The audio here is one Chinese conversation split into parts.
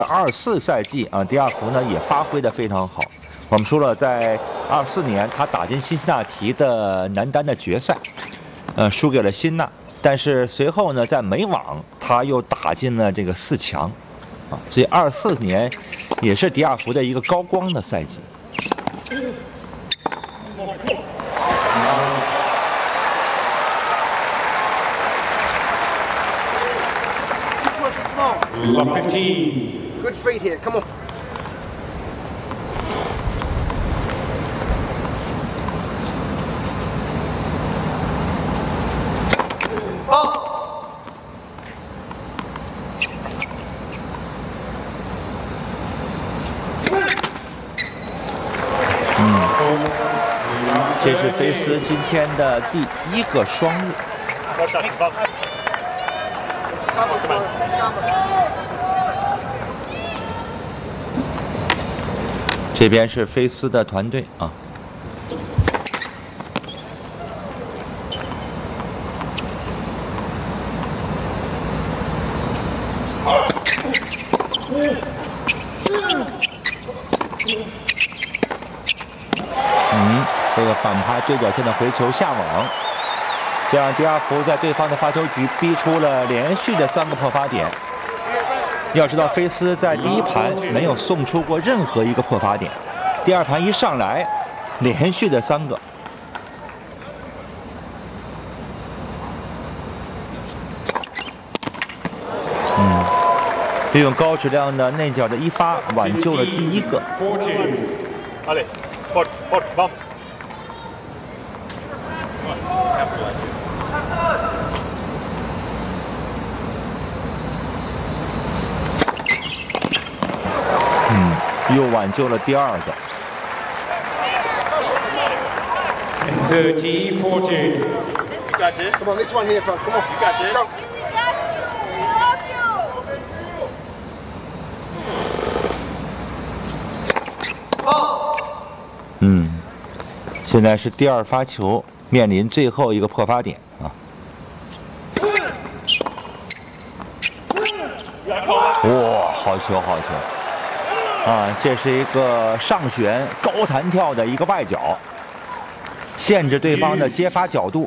24赛季啊，迪亚福呢也发挥得非常好。我们说了，在24年他打进辛辛那提的男单的决赛，输给了辛纳。但是随后呢，在美网他又打进了这个4强，啊，所以24年也是迪亚福的一个高光的赛季。 Good feet here, come on. Oh. 这是菲斯今天的第1个双日。这边是菲斯的团队啊。这个反拍对角线的回球下网，这样迪亚福在对方的发球局逼出了连续的3个破发点。要知道，菲斯在第1盘没有送出过任何一个破发点，第2盘一上来，连续的3个。利用高质量的内角的一发挽救了第1个。又挽救了第2个。 30-40. Come on, this one here, front. Come on, you got this. Oh. 现在是第2发球，面临最后一个破发点啊。哇，好球，好球！啊，这是一个上旋高弹跳的一个外角，限制对方的接发角度。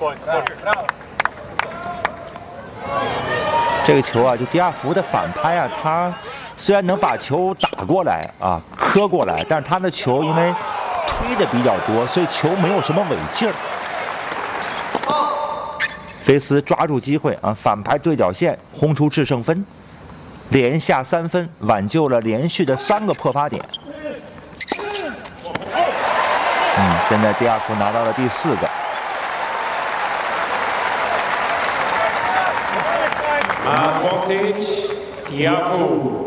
这个球啊，就迪亚福的反拍啊，他虽然能把球打过来啊，磕过来，但是他的球因为推的比较多，所以球没有什么尾劲儿。菲斯抓住机会啊，反拍对角线，轰出制胜分。连下3分，挽救了连续的3个破发点。现在迪亚福拿到了第4个。 Advantage, Tiafoe.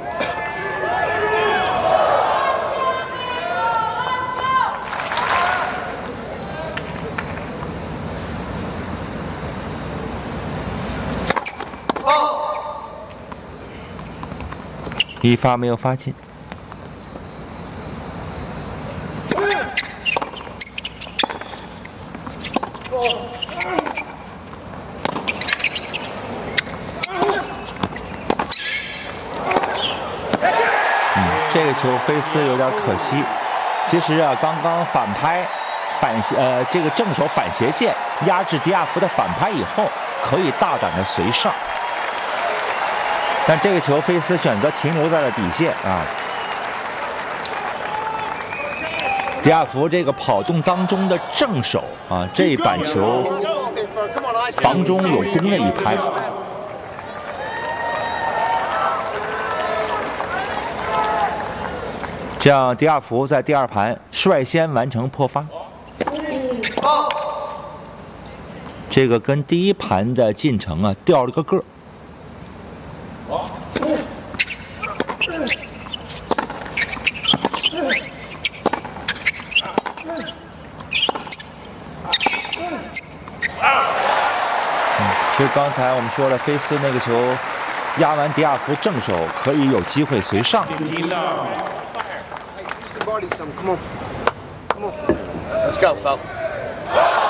一发没有发进。这个球菲斯有点可惜。其实啊，刚刚反拍这个正手反斜线压制迪亚福的反拍以后，可以大胆的随上。但这个球菲斯选择停留在了底线啊。迪亚福这个跑动当中的正手啊，这一板球防中有攻的一拍。这样迪亚福在第2盘率先完成破发。这个跟第1盘的进程啊掉了个个儿。其实刚才我们说了，菲斯那个球压完迪亚福正手，可以有机会随上。 Come on. Let's go, Phil.